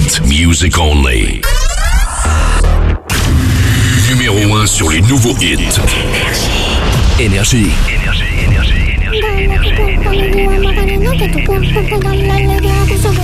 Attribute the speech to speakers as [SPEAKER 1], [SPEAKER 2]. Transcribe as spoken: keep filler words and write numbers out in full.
[SPEAKER 1] Hit music only. Numéro un sur les nouveaux hits. Énergie. Énergie, énergie, énergie, énergie, énergie, énergie, énergie.